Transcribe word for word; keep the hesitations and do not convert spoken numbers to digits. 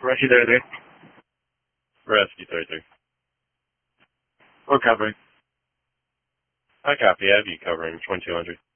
Rescue thirty-three. Rescue thirty-three. We're covering. I copy. I have you covering twenty-two hundred.